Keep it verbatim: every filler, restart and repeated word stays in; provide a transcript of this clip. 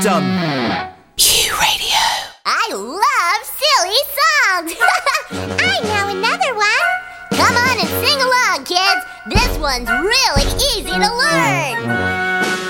done. Q Radio. I love silly songs. I know another one. Come on and sing along, kids. This one's really easy to learn.